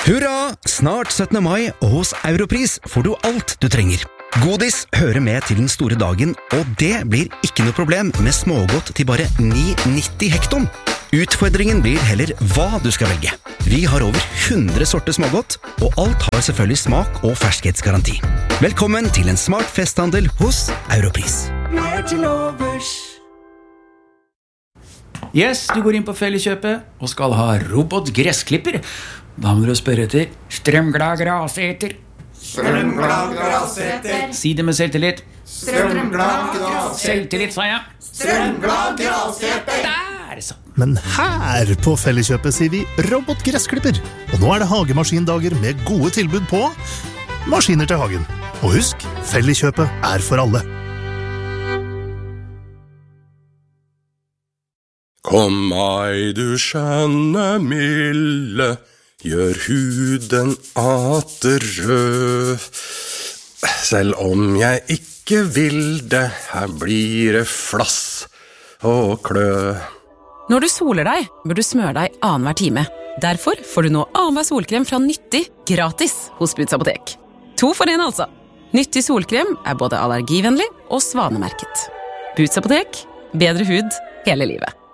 Hurra! Snart 17. mai, og hos Europris får du alt du trenger. Godis hører med til den store dagen, og det blir ikke noe problem med smågodt til bare 9,90 hekton. Utfordringen blir heller hva du skal velge. Vi har over 100 sorter smågodt, og alt har selvfølgelig smak og ferskhetsgaranti. Velkommen til en smart festhandel hos Europris. Yes, du går inn på Felleskjøpet og skal ha robotgressklipper. Da må du spørre etter strømglad graseter. Strømglad graseter. Si det med selvtillit. Strømglad graseter. Selvtillit, sa jeg. Strømglad graseter. Der, så. Men her på Felleskjøpet sier vi robotgressklipper. Og nå det hagemaskindager med gode tilbud på maskiner til hagen. Og husk, Felleskjøpet for alle. Kom meg, du skjønne milde, gjør huden atter rød. Selv om jeg ikke vil det, her blir det flass og klø. Når du soler deg, bør du smøre deg annenhver time. Derfor får du nå annenhver solkrem fra Nyttig gratis hos Boots Apotek. 2 for 1 altså. Nyttig solkrem både allergivennlig og svanemerket. Boots Apotek, bedre hud hele livet.